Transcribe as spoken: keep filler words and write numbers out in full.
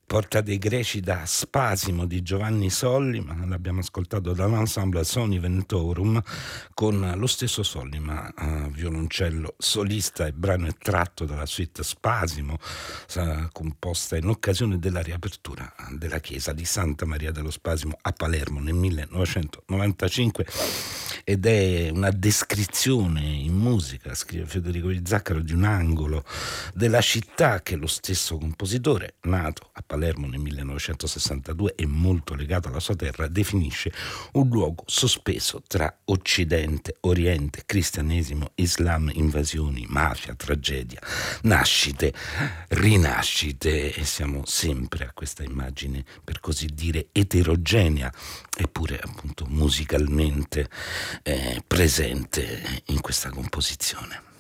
Porta dei greci da Spasimo di Giovanni Sollima, l'abbiamo ascoltato dall'ensemble Soni Ventorum con lo stesso Sollima, uh, violoncello solista. Il brano è tratto dalla suite Spasimo, uh, composta in occasione della riapertura della chiesa di Santa Maria dello Spasimo a Palermo nel millenovecentonovantacinque, ed è una descrizione in musica, scrive Federico Di Zaccaro, di un angolo della città che lo stesso compositore, nato a Palermo nel millenovecentosessantadue e molto legato alla sua terra, definisce un luogo sospeso tra Occidente, Oriente, cristianesimo, Islam, invasioni, mafia, tragedia, nascite, rinascite, e siamo sempre a questa immagine, per così dire, eterogenea, eppure appunto musicalmente eh, presente in questa composizione.